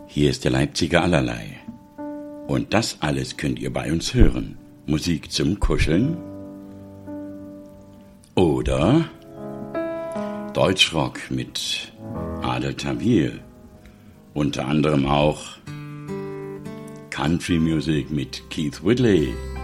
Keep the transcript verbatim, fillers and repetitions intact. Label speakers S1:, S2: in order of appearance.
S1: Hier ist der Leipziger Allerlei. Und das alles könnt ihr bei uns hören. Musik zum Kuscheln oder Deutschrock mit Adel Tawil. Unter anderem auch Country Music mit Keith Whitley.